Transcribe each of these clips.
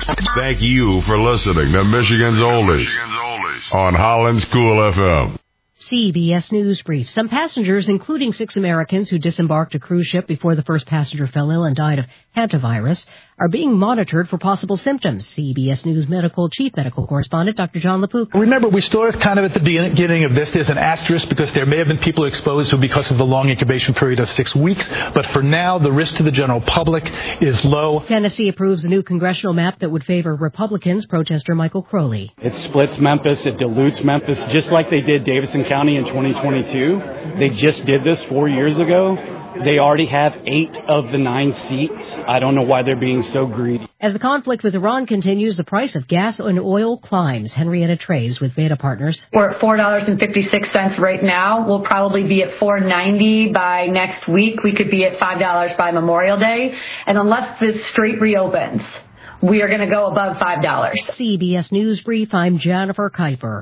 Thank you for listening to Michigan's Oldies on Holland School FM. CBS News Brief. Some passengers, including 6 Americans who disembarked a cruise ship before the first passenger fell ill and died of hantavirus, are being monitored for possible symptoms. CBS News Chief Medical Correspondent Dr. John LaPook. Remember, we started kind of at the beginning of this. There's an asterisk because there may have been people exposed who, because of the long incubation period of 6 weeks. But for now, the risk to the general public is low. Tennessee approves a new congressional map that would favor Republicans, protester Michael Crowley. It splits Memphis. It dilutes Memphis, just like they did Davidson County in 2022. They just did this 4 years ago. They already have 8 of the 9 seats. I don't know why they're being so greedy. As the conflict with Iran continues, the price of gas and oil climbs. Henrietta Trays with Beta Partners. We're at $4.56 right now. We'll probably be at $4.90 by next week. We could be at $5 by Memorial Day. And unless the strait reopens, we are going to go above $5. CBS News Brief, I'm Jennifer Kuiper.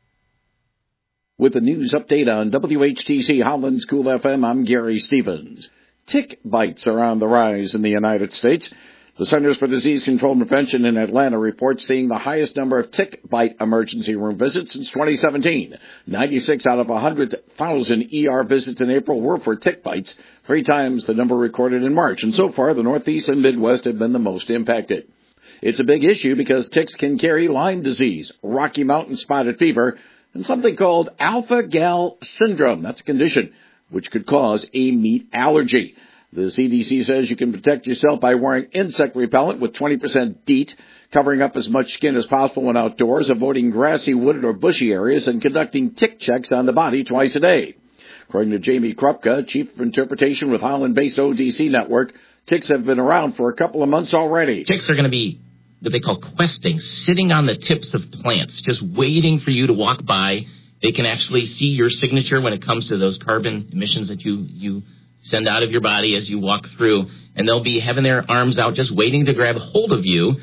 With the news update on WHTC Holland School FM, I'm Gary Stevens. Tick bites are on the rise in the United States. The Centers for Disease Control and Prevention in Atlanta reports seeing the highest number of tick bite emergency room visits since 2017. 96 out of 100,000 ER visits in April were for tick bites, 3 times the number recorded in March. And so far, the Northeast and Midwest have been the most impacted. It's a big issue because ticks can carry Lyme disease, Rocky Mountain spotted fever, and something called alpha-gal syndrome. That's a condition which could cause a meat allergy. The CDC says you can protect yourself by wearing insect repellent with 20% DEET, covering up as much skin as possible when outdoors, avoiding grassy, wooded, or bushy areas, and conducting tick checks on the body twice a day. According to Jamie Krupka, Chief of Interpretation with Holland-based ODC Network, ticks have been around for a couple of months already. Ticks are going to be what they call questing, sitting on the tips of plants, just waiting for you to walk by. They can actually see your signature when it comes to those carbon emissions that you send out of your body as you walk through, and they'll be having their arms out just waiting to grab hold of you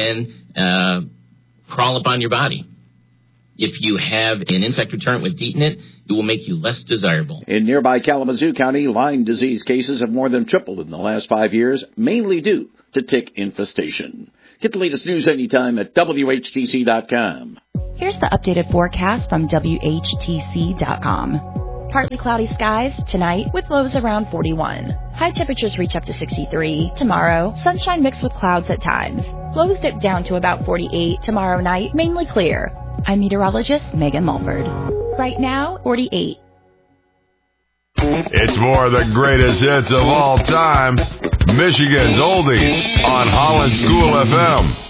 and crawl up on your body. If you have an insect repellent with DEET in it, it will make you less desirable. In nearby Kalamazoo County, Lyme disease cases have more than tripled in the last 5 years, mainly due to tick infestation. Get the latest news anytime at WHTC.com. Here's the updated forecast from WHTC.com. Partly cloudy skies tonight with lows around 41. High temperatures reach up to 63. Tomorrow, sunshine mixed with clouds at times. Lows dip down to about 48. Tomorrow night, mainly clear. I'm meteorologist Megan Mulford. Right now, 48. It's more of the greatest hits of all time. Michigan's Oldies on Holland School FM.